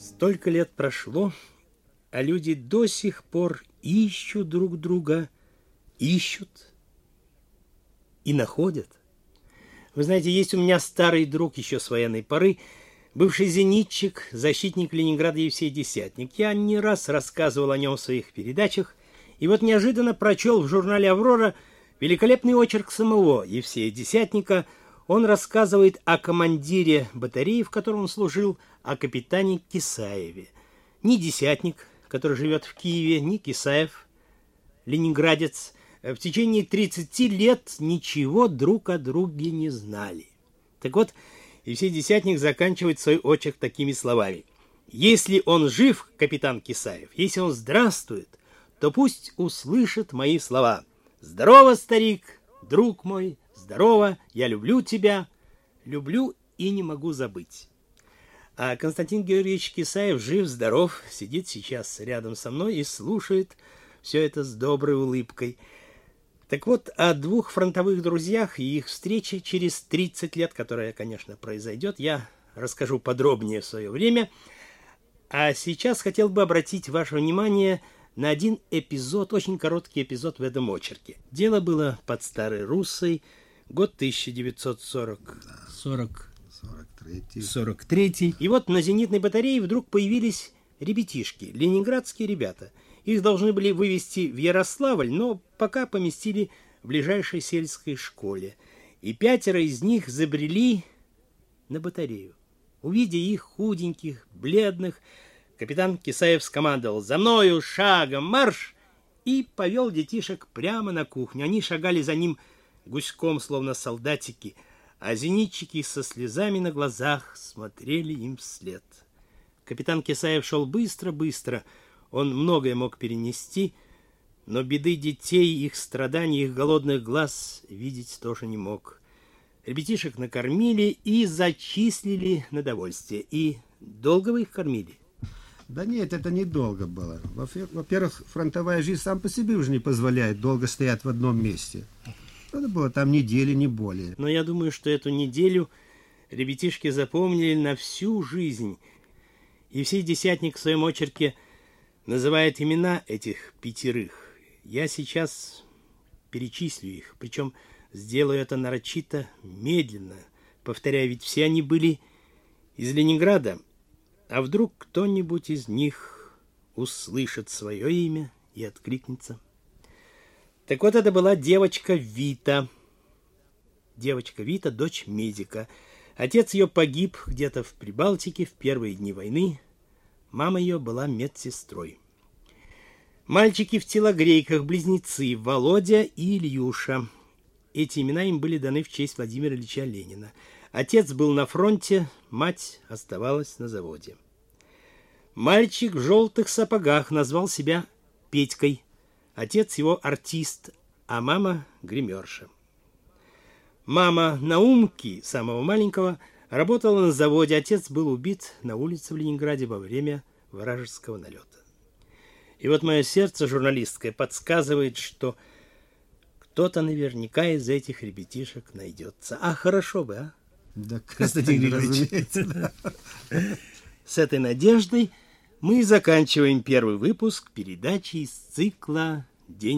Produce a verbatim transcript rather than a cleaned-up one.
Столько лет прошло, а люди до сих пор ищут друг друга, ищут и находят. Вы знаете, есть у меня старый друг еще с военной поры, бывший зенитчик, защитник Ленинграда Евсей Десятник. Я не раз рассказывал о нем в своих передачах, и вот неожиданно прочел в журнале «Аврора» великолепный очерк самого Евсея Десятника. Он рассказывает о командире батареи, в которой он служил, о капитане Кисаеве. Ни Десятник, который живет в Киеве, ни Кисаев, ленинградец, в течение тридцати лет ничего друг о друге не знали. Так вот, Евсей Десятник заканчивает свой очерк такими словами. «Если он жив, капитан Кисаев, если он здравствует, то пусть услышит мои слова. Здорово, старик, друг мой, здорово, я люблю тебя, люблю и не могу забыть». А Константин Георгиевич Кисаев жив-здоров, сидит сейчас рядом со мной и слушает все это с доброй улыбкой. Так вот, о двух фронтовых друзьях и их встрече через тридцать лет, которая, конечно, произойдет, я расскажу подробнее в свое время. А сейчас хотел бы обратить ваше внимание на один эпизод, очень короткий эпизод в этом очерке. Дело было под Старой Руссой, год тысяча девятьсот сорок, сорок, сорок третий. И вот на зенитной батарее вдруг появились ребятишки, ленинградские ребята. Их должны были вывезти в Ярославль, но пока поместили в ближайшей сельской школе. И пятеро из них забрели на батарею. Увидя их худеньких, бледных, капитан Кисаев скомандовал: «За мною, шагом, марш!» и повел детишек прямо на кухню. Они шагали за ним гуськом, словно солдатики, а зенитчики со слезами на глазах смотрели им вслед. Капитан Кисаев шел быстро-быстро. Он многое мог перенести, но беды детей, их страданий, их голодных глаз видеть тоже не мог. Ребятишек накормили и зачислили на довольствие. И долго вы их кормили? Да нет, это недолго было. Во-первых, фронтовая жизнь сам по себе уже не позволяет долго стоять в одном месте. Это было там недели, не более. Но я думаю, что эту неделю ребятишки запомнили на всю жизнь. Евсей Десятник в своем очерке называет имена этих пятерых. Я сейчас перечислю их, причем сделаю это нарочито медленно. Повторяю, ведь все они были из Ленинграда. А вдруг кто-нибудь из них услышит свое имя и откликнется? Так вот, это была девочка Вита. Девочка Вита, дочь медика. Отец ее погиб где-то в Прибалтике в первые дни войны. Мама ее была медсестрой. Мальчики в телогрейках, близнецы, Володя и Ильюша. Эти имена им были даны в честь Владимира Ильича Ленина. Отец был на фронте, мать оставалась на заводе. Мальчик в желтых сапогах назвал себя Петькой. Отец его артист, а мама гримерша. Мама Наумки, самого маленького, работала на заводе. Отец был убит на улице в Ленинграде во время вражеского налета. И вот мое сердце журналистское подсказывает, что кто-то наверняка из этих ребятишек найдется. А хорошо бы, а? Да, Константин Григорьевич. С этой надеждой мы заканчиваем первый выпуск передачи из цикла «День